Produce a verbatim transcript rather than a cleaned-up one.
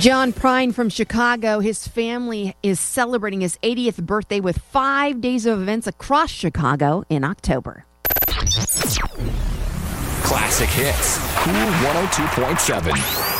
John Prine from Chicago. His family is celebrating his eightieth birthday with five days of events across Chicago in October. Classic Hits, Cool one oh two point seven.